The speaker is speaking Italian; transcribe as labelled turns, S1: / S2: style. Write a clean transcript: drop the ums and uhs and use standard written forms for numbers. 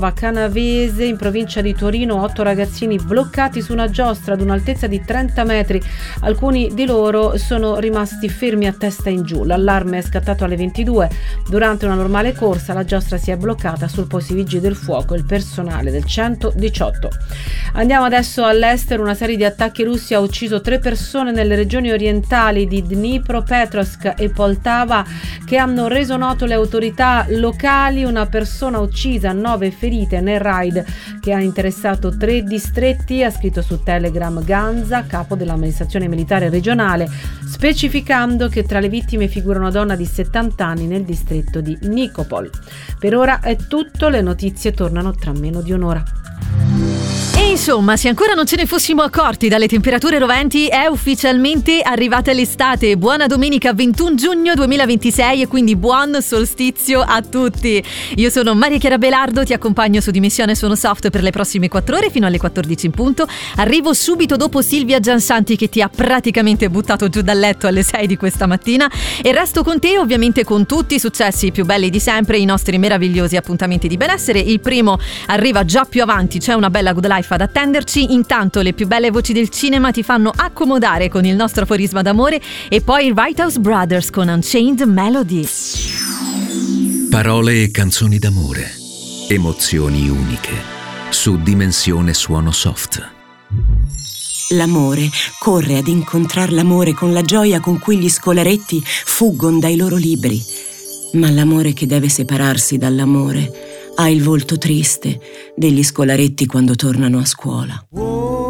S1: A Canavese, in provincia di Torino, 8 ragazzini bloccati su una giostra ad un'altezza di 30 metri. Alcuni di loro sono rimasti fermi a testa in giù. L'allarme è scattato alle 22. Durante una normale corsa la giostra si è bloccata, sul posto i vigili del fuoco e il personale del 118. Andiamo adesso all'estero. Una serie di attacchi russi ha ucciso 3 persone nelle regioni orientali di Dnipropetrovsk e Poltava, che hanno reso noto le autorità locali. Una persona uccisa, 9 ferite nel raid che ha interessato 3 distretti, ha scritto su Telegram Ganza, capo dell'amministrazione militare regionale, specificando che tra le vittime figura una donna di 70 anni nel distretto di Nikopol. Per ora è tutto, le notizie tornano tra meno di un'ora.
S2: E insomma, se ancora non ce ne fossimo accorti dalle temperature roventi, è ufficialmente arrivata l'estate. Buona domenica 21 giugno 2026 e quindi buon solstizio a tutti. Io sono Maria Chiara Belardo, ti accompagno su Dimensione Suono Soft per le prossime 4 ore fino alle 14 in punto. Arrivo subito dopo Silvia Giansanti, che ti ha praticamente buttato giù dal letto alle 6 di questa mattina, e resto con te ovviamente con tutti i successi più belli di sempre, i nostri meravigliosi appuntamenti di benessere. Il primo arriva già più avanti, c'è una bella good life ad attenderci. Intanto le più belle voci del cinema ti fanno accomodare con il nostro aforisma d'amore, e poi i White House Brothers con Unchained Melody.
S3: Parole e canzoni d'amore, emozioni uniche, su Dimensione Suono Soft.
S4: L'amore corre ad incontrar l'amore con la gioia con cui gli scolaretti fuggon dai loro libri, ma l'amore che deve separarsi dall'amore ha il volto triste degli scolaretti quando tornano a scuola.